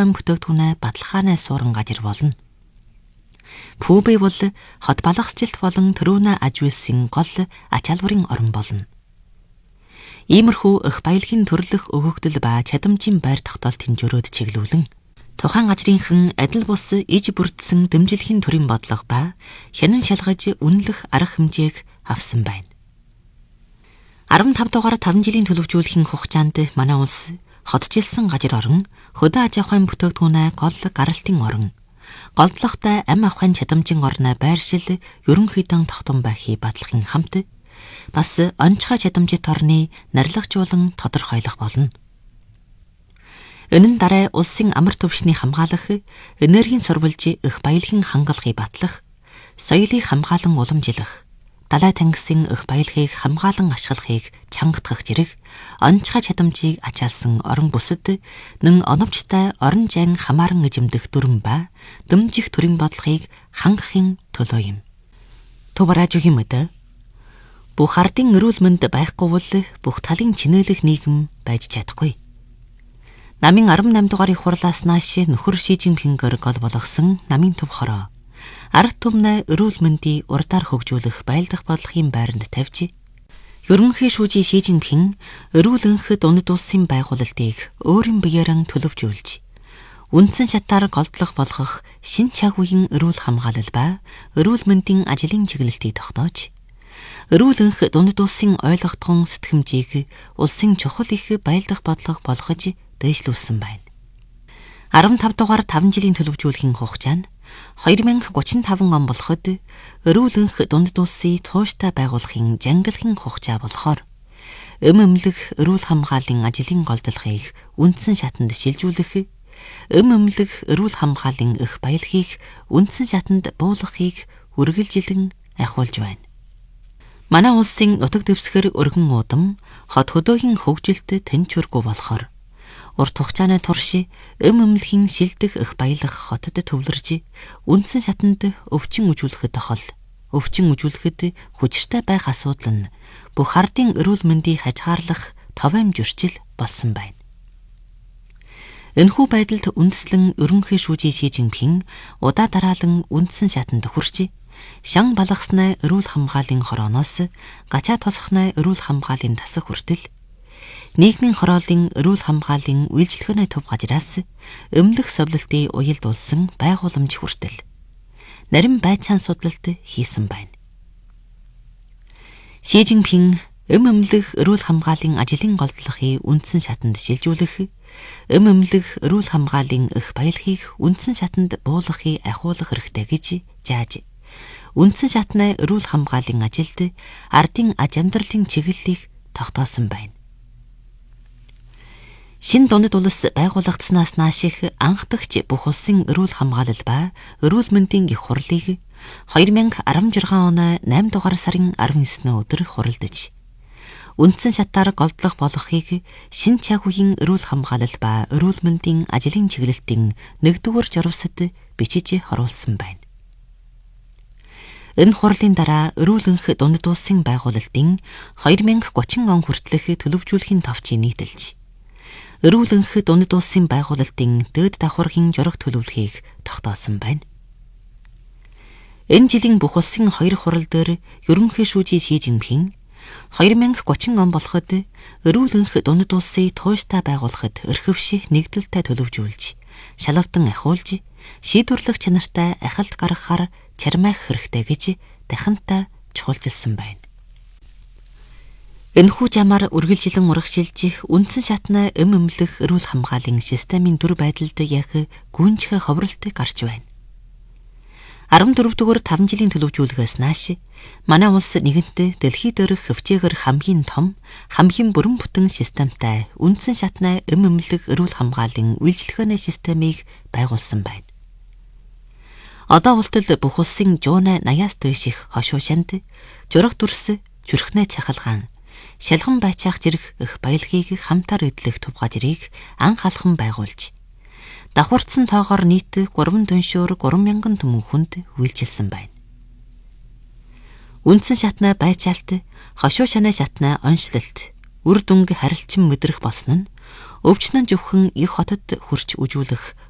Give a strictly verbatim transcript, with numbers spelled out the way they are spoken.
ахуйн бүтээгдэхүүнээ баталгаанаа сууран гажир болно. Пүүбэй бол хот балгасжилт болон төрөөнө аж үйлсийн гол ач халбарын орон болно. Иймэрхүү эх баялагын төрлөх өгөгдөл ба чадамжийн байр тогтоол тэнцвэрүүд чиглүүлэн тухайн газрынхан адил бус иж бүрдсэн дэмжлэгийн төрийн бодлого ба хянан шалгаж үнэлэх арга хэмжээг авсан байна. арван тав дугаар таван жилийн төлөвжүүлэхийн хугацаанд манай улс хотжилсан гажир орон, хөдөө аж ахуйн бүтээгдэхүүнээ гол гаралтын орон, голдлоготой ам ахуйн чадамжийн орноо байршил ерөнхийдөө тогтун байхыг батлахын хамт бас онцгой чадамжит орны нарлагжуулан тодорхойлох болно. Энэ нь дараа улсын амар төвшний хамгаалах, энергийн сурвалж эх баялагын хангалахыг батлах, соёлыг хамгаалан уламжлах, далай тангисын эх баялагыг хамгаалан ашиглахыг чангатгах зэрэг онцгой чадамжийг ачаалсан орон бүсэд нэн оновчтой орон зайн хамааран эзэмдэх дүрм ба дэмжих төрийн бодлогыг хангахын төлөө юм. Төвраажугийн мэд бүх ардын эрүүл мэнд байхгүй бол бүх талын чинээлэх нийгэм байж чадахгүй. Намын арван намь дугаарыг хурлаас нааш нөхөр Ши Жинпингээр гол болгосон намын төв хороо ард түмнээ эрүүл мэндийг урдаар хөгжүүлэх байлдах бодлогын байранд тавьж, ерөнхий шүүжийн Ши Жинпин эрүүл энх дунд улсын байгуулалтыг өөрийн биеэрэн төлөвжүүлж, үндсэн шатаар голдлох болгох шин чагвын эрүүл хамгаалал ба эрүүл мэндийн ажлын чиглэлтийг тогтоож, эрүүл энх дунд улсын ойлгогдсон сэтгэмжийг улсын чухал их байлдах бодлого болгож дэвшлүүлсэн байна. арван тав дугаар таван жилийн төлөвжүүлэхийн хугацаа нь хоёр мянга гучин таван он болоход эрүүл энх дунд улсыг тууштай байгуулахын жангилахын хугацаа болохоор эм эмнэлэг эрүүл хамгааллын ажлын голдлохыг үндсэн шатанд шилжүүлэх, эм эмнэлэг эрүүл хамгааллын эх баялагийг үндсэн шатанд буулгахыг үргэлжилэн ахиулж байна. Манай улсын нутаг дэвсгэр өргөн уудам хот хөдөөгийн хөгжилд тэнцвэргүй болохоор урт хугацааны турш эм эмнэлгийн шилдэх эх баялах хотод төвлөрж үндсэн шатанд өвчин үзүүлэхэд тохол, өвчин үзүүлэхэд хүчтэй байх асуудал нь бүх ардын эрүүл мэндийг хажгаарлах товом зөрчил болсон байна. Энэхүү байдалд үндэслэн ерөнхий шүүжийн Ши Жинпин удаа дараалан үндсэн шатанд хүрч, шан балгаснаа эрүүл хамгааллын хорооноос гачаа тосхнаа эрүүл хамгааллын тасах хүртэл нийгмийн хорооллын эрүүл хамгааллын үйлчлэгний төв газраас эмнэлэх совлолтыг уялдуулсан байгууламж хүртэл нарийн байцаан судлалт хийсэн байна. Ши Жинпин эм эмнэлэг эрүүл хамгааллын ажлын голдлохыг үндсэн шатанд шилжүүлэх, эм эмнэлэг эрүүл хамгааллын эх баялагийг үндсэн шатанд буулгахыг ахиулах хэрэгтэй гэж зааж, үндсэн шатны эрүүл хамгааллын ажилд ардын аж амьдралын чиглэлийг тогтоосон байна. Шин дунд улс байгуулагдсанаас нааш их анхдагч бүх улсын эрүүл хамгаалал ба эрүүл мэндийн их хурлыг хоёр мянга арван жургаан оны найман дугаар сарын арван есний өдөр хуралдаж, үндсэн шатаар голдлох болгохыг шин чагвын эрүүл хамгаалал ба эрүүл мэндийн ажлын чиглэлтийн нэгдүгээр журвсад бичиж харуулсан байна. Энэ хурлын дараа эрүүл энх дунд улсын байгуулалтын хоёр мянга гучин он хүртэлх төлөвжүүлэхийн товчийг нийтэлж, эрүүл энх дунд улсын байгуулалтын дээд давхаргийн жураг төлөвлөхийг тогтоосон байна. Энэ жилийн бүх улсын хоёр хурал дээр ерөнхий шүүжийн Ши Жинпин хоёр мянга гучин он болоход эрүүл энх дунд улсыг тууштай байгуулахад эрхвших нэгдэлтэй төлөвжүүлж, шалавтан ахиулж, шийдвэрлэх чанартай ахалт гаргахаар чармайх хэрэгтэй гэж дахинтай чухалчилсан байна. Энэхүү замаар үргэлжилэн урагшилж, үндсэн шатны эм эмнэлэх эрүүл хамгааллын системийн дүр байдалд яг гүнжих ховролт гарч байна. арван дөрөв дугаар таван жилийн төлөвжүүлгээс нааш манай улс нэгэнтээ дэлхий дээрх хөвчөөгөр хамгийн том, хамгийн бүрэн бүтэн системтэй үндсэн шатны эм эмнэлэх эрүүл хамгааллын үйлчлэгний системийг байгуулсан байна. Одоо ултал бүх улсын жуунаа наяас дээш их хошуушанд жураг дүрс, зүрхнээ чахалгаан, шалган байцаах зэрэг эх баялагийг хамтаар эдлэх төв газрыг анх алхан байгуулж, давхарцсан тоогоор нийт гурван дүншүүр гурван мянган түмэн хүнд үйлчилсэн байна. Үндсэн шатны байцаалт, хошуу шанаа шатны онцлолт, үр дүнг харилцан мэдрэх болсон нь өвчнөн зөвхөн их хотод хурч үжүүлэх